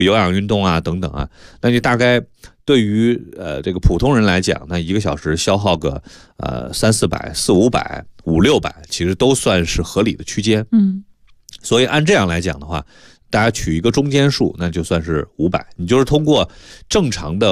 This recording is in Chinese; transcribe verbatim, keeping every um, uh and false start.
有氧运动啊等等啊，那就大概对于呃这个普通人来讲，那一个小时消耗个呃三四百、四五百、五六百，其实都算是合理的区间。 嗯， 所以按这样来讲的话，大家取一个中间数，那就算是五百。你就是通过正常的